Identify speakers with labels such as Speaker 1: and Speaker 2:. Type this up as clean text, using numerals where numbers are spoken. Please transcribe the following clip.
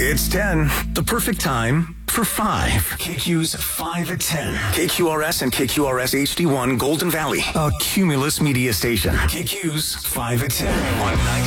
Speaker 1: It's 10, the perfect time for 5. KQ's 5 at 10. KQRS and KQRS HD1 Golden Valley, a Cumulus media station. KQ's 5 at 10 on 90.